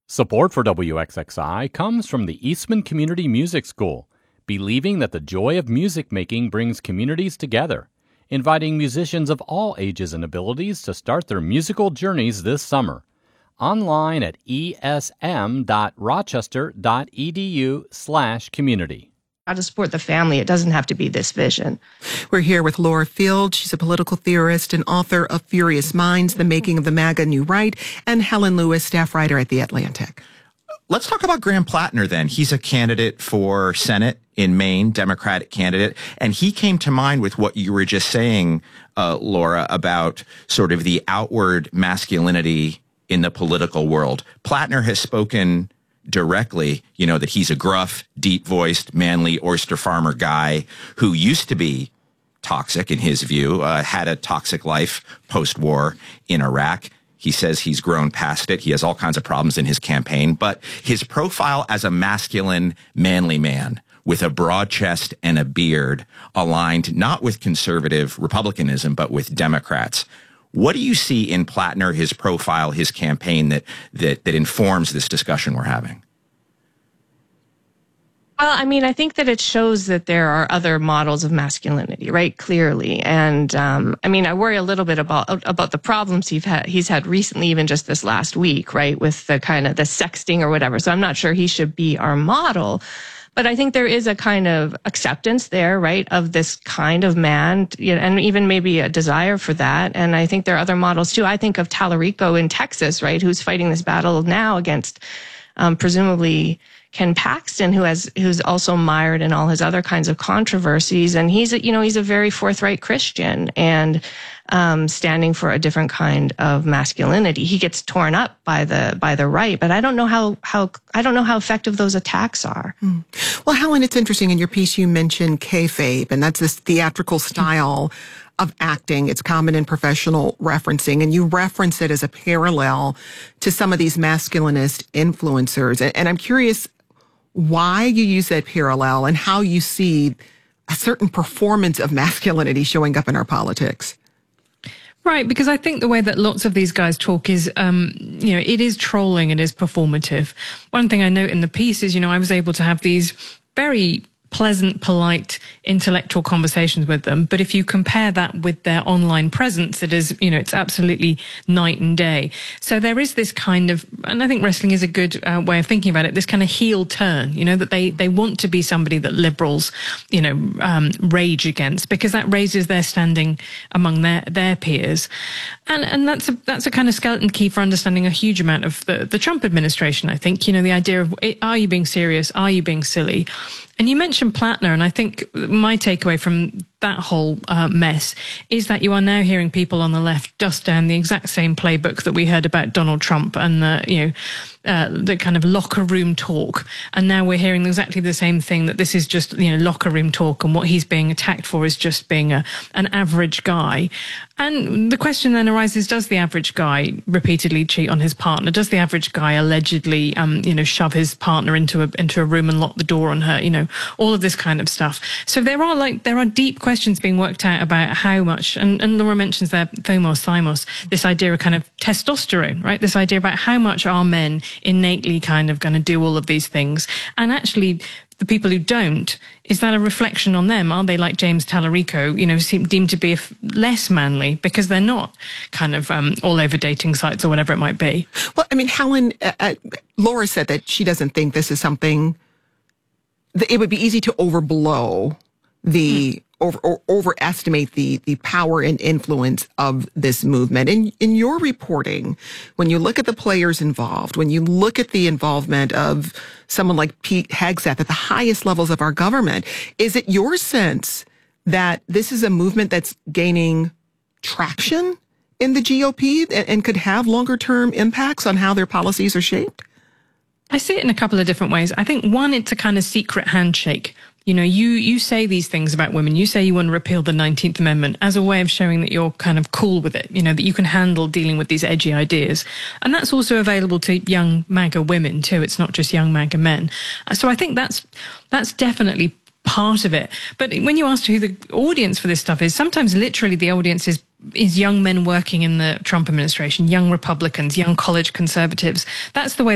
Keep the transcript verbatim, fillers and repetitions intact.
Support for W X X I comes from the Eastman Community Music School, believing that the joy of music making brings communities together, inviting musicians of all ages and abilities to start their musical journeys this summer. Online at esm.rochester.edu slash community. How to support the family. It doesn't have to be this vision. We're here with Laura Field. She's a political theorist and author of Furious Minds, The Making of the MAGA New Right, and Helen Lewis, staff writer at The Atlantic. Let's talk about Graham Plattner then. He's a candidate for Senate in Maine, Democratic candidate, and he came to mind with what you were just saying, uh, Laura, about sort of the outward masculinity in the political world. Plattner has spoken directly, you know, that he's a gruff, deep-voiced, manly oyster farmer guy who used to be toxic in his view, uh, had a toxic life post-war in Iraq. He says he's grown past it. He has all kinds of problems in his campaign, but his profile as a masculine, manly man with a broad chest and a beard aligned not with conservative republicanism, but with Democrats. What do you see in Plattner, his profile, his campaign that, that, that informs this discussion we're having? Well, I mean, I think that it shows that there are other models of masculinity, right? Clearly. And, um, I mean, I worry a little bit about, about the problems he's had, he's had recently, even just this last week, right? With the kind of the sexting or whatever. So I'm not sure he should be our model. But I think there is a kind of acceptance there, right, of this kind of man, you know, and even maybe a desire for that. And I think there are other models too. I think of Tallarico in Texas, right, who's fighting this battle now against um, presumably Ken Paxton, who has who's also mired in all his other kinds of controversies. And he's a, you know, he's a very forthright Christian and um, standing for a different kind of masculinity. He gets torn up by the by the right, but I don't know how how I don't know how effective those attacks are. Hmm. Well, Helen, it's interesting. In your piece, you mentioned kayfabe, and that's this theatrical style of acting. It's common in professional referencing, and you reference it as a parallel to some of these masculinist influencers. And, and I'm curious why you use that parallel and how you see a certain performance of masculinity showing up in our politics. Right, because I think the way that lots of these guys talk is, um, you know, it is trolling, it is performative. One thing I note in the piece is, you know, I was able to have these very pleasant, polite, intellectual conversations with them. But if you compare that with their online presence, it is, you know, it's absolutely night and day. So there is this kind of, and I think wrestling is a good uh, way of thinking about it, this kind of heel turn, you know, that they, they want to be somebody that liberals, you know, um, rage against, because that raises their standing among their, their peers. And, and that's a, that's a kind of skeleton key for understanding a huge amount of the, the Trump administration, I think, you know, the idea of, are you being serious? Are you being silly? And you mentioned Plattner, and I think my takeaway from that whole uh, mess is that you are now hearing people on the left dust down the exact same playbook that we heard about Donald Trump and the, you know, uh, the kind of locker room talk. And now we're hearing exactly the same thing, that this is just, you know, locker room talk, and what he's being attacked for is just being a, an average guy. And the question then arises, does the average guy repeatedly cheat on his partner? Does the average guy allegedly, um, you know, shove his partner into a, into a room and lock the door on her? You know, all of this kind of stuff. So there are like, there are deep questions being worked out about how much, and, and Laura mentions there, thomos, thymos, this idea of kind of testosterone, right? This idea about how much are men innately kind of going to do all of these things. And actually, the people who don't, is that a reflection on them? Are they like James Tallarico, you know, seem deemed to be less manly because they're not kind of um, all over dating sites or whatever it might be? Well, I mean, Helen, uh, uh, Laura said that she doesn't think this is something that it would be easy to overblow the mm. over, or overestimate the the power and influence of this movement. In in your reporting, when you look at the players involved, when you look at the involvement of someone like Pete Hegseth at the highest levels of our government, is it your sense that this is a movement that's gaining traction in the G O P and, and could have longer term impacts on how their policies are shaped? I see it in a couple of different ways. I think one, it's a kind of secret handshake. You know, you, you say these things about women. You say you want to repeal the nineteenth Amendment as a way of showing that you're kind of cool with it, you know, that you can handle dealing with these edgy ideas. And that's also available to young MAGA women too. It's not just young MAGA men. So I think that's, that's definitely part of it. But when you ask who the audience for this stuff is, sometimes literally the audience is is young men working in the Trump administration, young Republicans, young college conservatives. That's the way